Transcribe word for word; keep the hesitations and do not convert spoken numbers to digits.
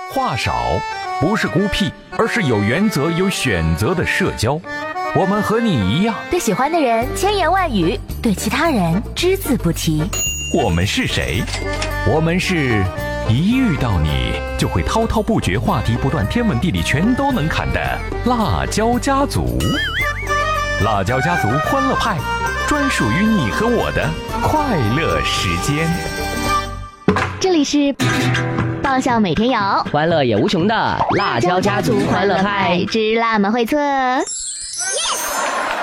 话少，不是孤僻，而是有原则、有选择的社交。我们和你一样， 对喜欢的人千言万语，对其他人只字不提。 我们是谁？我们是一遇到你就会滔滔不绝，话题不断，天文地理全都能侃的辣椒家族。辣椒家族欢乐派，专属于你和我的快乐时间。 这里是爆笑每天有， 欢乐也无穷的辣椒家族欢乐派之辣们会测。